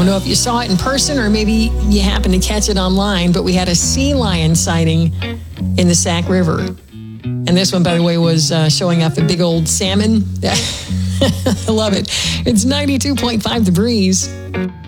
don't know if you saw it in person or maybe you happened to catch it online, but we had a sea lion sighting in the Sac River. And this one, by the way, was showing off a big old salmon. I love it. It's 92.5 The Breeze.